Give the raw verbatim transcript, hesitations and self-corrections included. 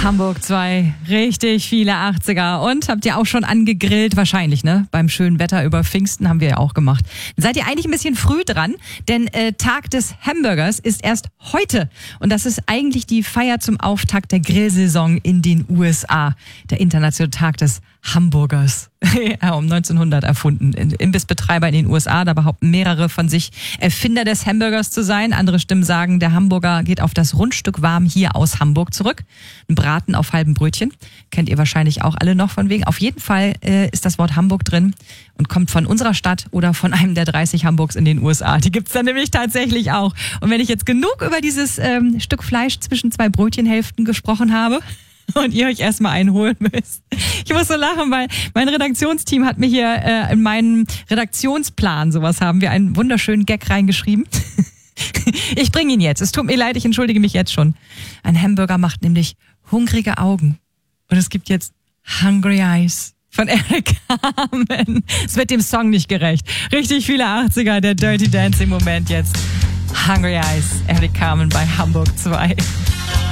Hamburg zwei, richtig viele achtziger. Und habt ihr auch schon angegrillt? Wahrscheinlich, ne? Beim schönen Wetter über Pfingsten haben wir ja auch gemacht. Seid ihr eigentlich ein bisschen früh dran? Denn äh, Tag des Hamburgers ist erst heute. Und das ist eigentlich die Feier zum Auftakt der Grillsaison in den U S A. Der internationale Tag des Hamburgers. um neunzehnhundert erfunden. Imbissbetreiber in den U S A, da behaupten mehrere von sich, Erfinder des Hamburgers zu sein. Andere Stimmen sagen, der Hamburger geht auf das Rundstück warm hier aus Hamburg zurück. Ein Braten auf halbem Brötchen. Kennt ihr wahrscheinlich auch alle noch von wegen. Auf jeden Fall äh, ist das Wort Hamburg drin und kommt von unserer Stadt oder von einem der dreißig Hamburgs in den U S A. Die gibt's dann nämlich tatsächlich auch. Und wenn ich jetzt genug über dieses ähm, Stück Fleisch zwischen zwei Brötchenhälften gesprochen habe, und ihr euch erstmal einholen müsst. Ich muss so lachen, weil mein Redaktionsteam hat mir hier äh, in meinen Redaktionsplan, sowas haben wir, einen wunderschönen Gag reingeschrieben. Ich bringe ihn jetzt. Es tut mir leid, ich entschuldige mich jetzt schon. Ein Hamburger macht nämlich hungrige Augen. Und es gibt jetzt Hungry Eyes von Eric Carmen. Es wird dem Song nicht gerecht. Richtig viele achtziger, der Dirty Dancing Moment jetzt. Hungry Eyes, Eric Carmen bei Hamburg zwei.